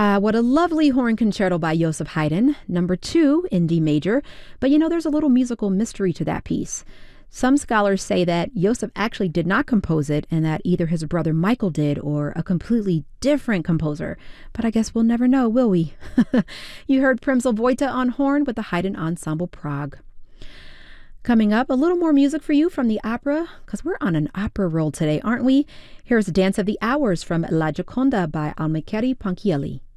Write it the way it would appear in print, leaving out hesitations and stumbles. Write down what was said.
What a lovely horn concerto by Joseph Haydn, number 2 in D major. But there's a little musical mystery to that piece. Some scholars say that Joseph actually did not compose it and that either his brother Michael did or a completely different composer. But I guess we'll never know, will we? You heard Premysl Vojta on horn with the Haydn Ensemble Prague. Coming up, a little more music for you from the opera, because we're on an opera roll today, aren't we? Here's Dance of the Hours from La Gioconda by Almekeri Ponchielli.